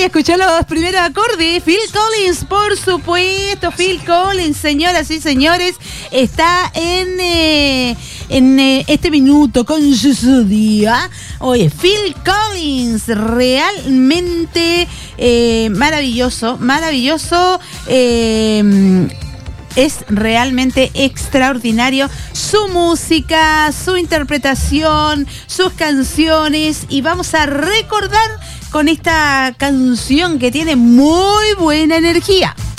escuchó los primeros acordes. Phil Collins, por supuesto. Phil Collins, señoras y señores, está en este minuto con su día. Oye, Phil Collins, realmente maravilloso. Es realmente extraordinario su música, su interpretación, sus canciones, y vamos a recordar con esta canción que tiene muy buena energía.